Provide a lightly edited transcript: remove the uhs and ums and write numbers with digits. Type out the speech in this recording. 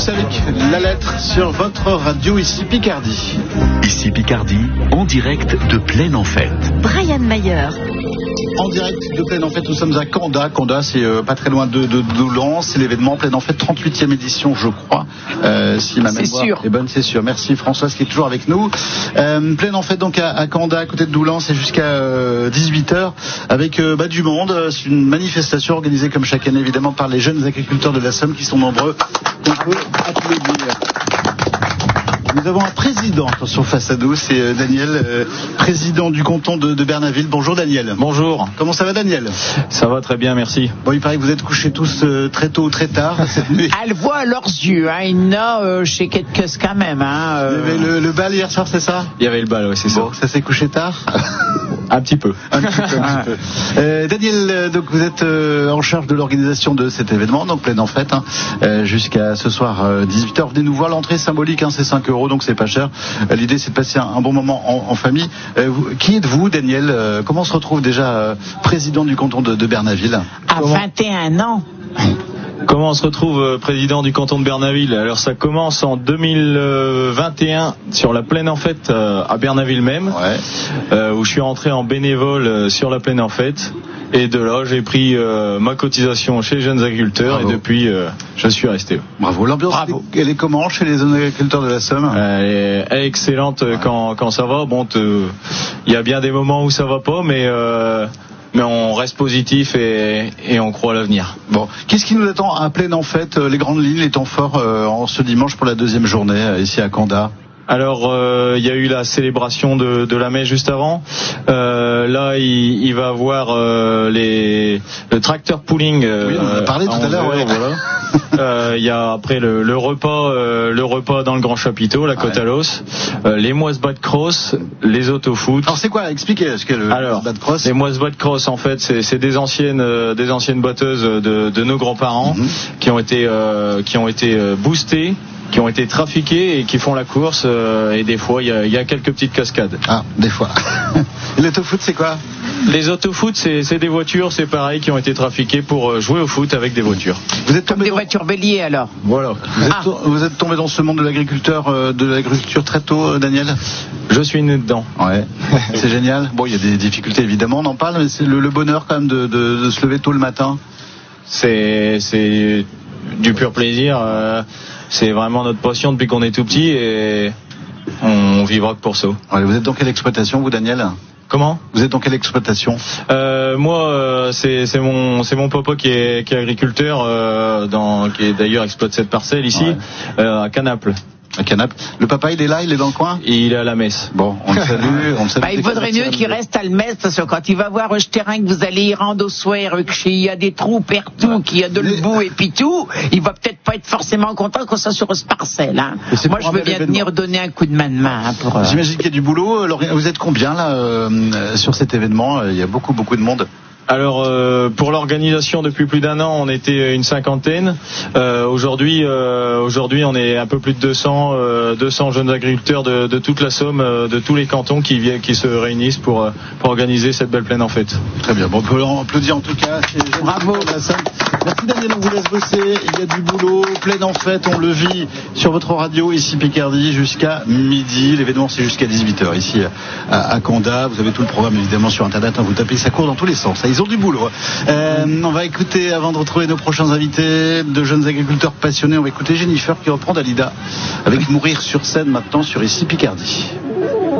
Plus avec la lettre sur votre radio, ici Picardie. Ici Picardie, en direct de Plaine en Fête. Brian Mayer. En direct de Plaine en Fête, nous sommes à Condat. Condat, c'est pas très loin de Doulan. C'est l'événement Plaine en Fête, 38e édition, je crois. Si ma mémoire est bonne, c'est sûr. Merci Françoise qui est toujours avec nous. Plaine en Fête donc à Condat, à côté de Doulan, c'est jusqu'à 18h avec du monde. C'est une manifestation organisée comme chaque année évidemment par les jeunes agriculteurs de la Somme qui sont nombreux. On peut applaudir. Nous avons un président, attention face à nous, c'est Daniel, président du canton de Bernaville. Bonjour Daniel. Bonjour. Comment ça va Daniel? Ça va très bien, merci. Bon, il paraît que vous êtes couchés tous très tôt ou très tard cette nuit. Elle voit à leurs yeux, il y en a chez quelques quand même. Il y avait le bal hier soir, c'est ça? Il y avait le bal, oui, c'est ça. Bon, ça s'est couché tard? Un petit peu. Un petit peu. Daniel, donc vous êtes en charge de l'organisation de cet événement, donc Plaine en Fête, jusqu'à ce soir 18h. Venez nous voir, l'entrée symbolique, c'est 5 €, donc c'est pas cher. L'idée c'est de passer un bon moment en famille. Qui êtes-vous Daniel? Comment on se retrouve déjà président du canton de Bernaville? À 21 ans. Comment on se retrouve président du canton de Bernaville? Alors ça commence en 2021 sur la Plaine en Fête à Bernaville même, où je suis rentré en bénévole sur la Plaine en Fête. Et de là, j'ai pris ma cotisation chez les jeunes agriculteurs. Bravo. Et depuis, je suis resté. Bravo. L'ambiance, elle est comment chez les jeunes agriculteurs de la Somme? Elle est excellente quand ça va. Bon, il y a bien des moments où ça va pas, mais on reste positif et on croit à l'avenir. Bon, qu'est-ce qui nous attend à Plaine en Fête? Les grandes lignes, les temps forts en ce dimanche pour la deuxième journée ici à Condat. Alors, il y a eu la célébration de la messe juste avant. Là, il va avoir le tracteur pooling. Oui, on en a parlé tout à l'heure. Voilà. Il y a après le repas dans le grand chapiteau, la côte à l'os, les moisse-bas de cross, les autofoot. Alors c'est quoi? Expliquez ce qu'est le moisse-bas de cross. Les moisse-bas de cross, en fait, c'est des anciennes batteuses de nos grands-parents qui ont été boostées, qui ont été trafiqués et qui font la course, et des fois il y a quelques petites cascades. Ah, des fois. L'autofoot c'est quoi? Les autofoot c'est des voitures, c'est pareil, qui ont été trafiquées pour jouer au foot avec des voitures. Vous êtes comme des voitures béliers alors? Voilà. Vous êtes tombé dans ce monde de l'agriculture très tôt, Daniel? Je suis né dedans. Ouais. C'est génial. Bon, il y a des difficultés évidemment, on en parle, mais c'est le bonheur quand même de se lever tôt le matin. C'est du pur plaisir. C'est vraiment notre passion depuis qu'on est tout petit et on vivra que pour ça. Ouais, vous êtes dans quelle exploitation, vous, Daniel? Comment? Vous êtes dans quelle exploitation? Moi, c'est mon papa qui est agriculteur, qui d'ailleurs exploite cette parcelle ici, à Canaples. À Canaples. Le papa, il est là, il est dans le coin? Il est à la messe. Bon, on le salue. Il vaudrait mieux qu'il reste à la messe, parce que quand il va voir ce terrain que vous allez y rendre au soir, qu'il y a des trous partout, qu'il y a de l'ebout et puis tout, il va peut-être pas être forcément content qu'on soit sur ce parcelle. Moi, je veux bien venir donner un coup de main. J'imagine qu'il y a du boulot. Vous êtes combien là sur cet événement? Il y a beaucoup de monde. Alors pour l'organisation depuis plus d'1 an, on était une 50aine. Aujourd'hui on est un peu plus de 200 jeunes agriculteurs de toute la Somme, de tous les cantons qui se réunissent pour organiser cette belle Plaine en Fête. Très bien. Bon, on peut applaudir en tout cas. Bravo. Merci Daniel, on vous laisse bosser. Il y a du boulot. Plaine en Fête, on le vit sur votre radio ici Picardie jusqu'à midi. L'événement c'est jusqu'à 18h ici à Condat. Vous avez tout le programme évidemment sur internet. Vous tapez, ça court dans tous les sens. Ils ont du boulot. On va écouter, avant de retrouver nos prochains invités, de jeunes agriculteurs passionnés, on va écouter Jennifer qui reprend Dalida avec Mourir sur scène maintenant sur ici Picardie.